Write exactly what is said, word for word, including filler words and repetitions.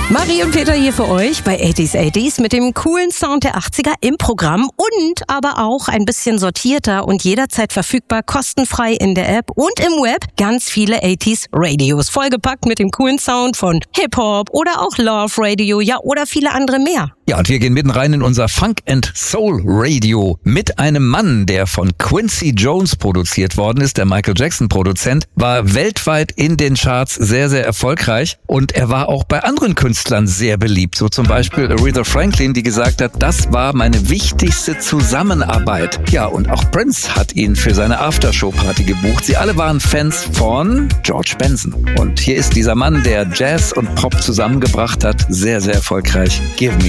Marie und Peter hier für euch bei achtziger achtziger mit dem coolen Sound der achtziger im Programm und aber auch ein bisschen sortierter und jederzeit verfügbar, kostenfrei in der App und im Web. Ganz viele achtziger Radios, vollgepackt mit dem coolen Sound von Hip-Hop oder auch Love Radio, ja, oder viele andere mehr. Ja, und wir gehen mitten rein in unser Funk and Soul Radio mit einem Mann, der von Quincy Jones produziert worden ist, der Michael Jackson Produzent, war weltweit in den Charts sehr, sehr erfolgreich und er war auch bei anderen Künstlern sehr beliebt, so zum Beispiel Aretha Franklin, die gesagt hat, das war meine wichtigste Zusammenarbeit. Ja, und auch Prince hat ihn für seine Aftershow-Party gebucht. Sie alle waren Fans von George Benson. Und hier ist dieser Mann, der Jazz und Pop zusammengebracht hat, sehr, sehr erfolgreich. Give me